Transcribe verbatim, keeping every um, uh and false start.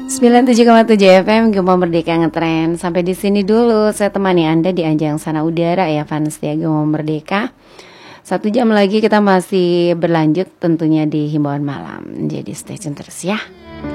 sembilan puluh tujuh koma tujuh F M Gema Merdeka Ngetren. Sampai di sini dulu saya temani Anda di Ajang Sana Udara ya, fans setia Gema Merdeka. Satu jam lagi kita masih berlanjut tentunya di himbauan malam. Jadi stay tune terus ya.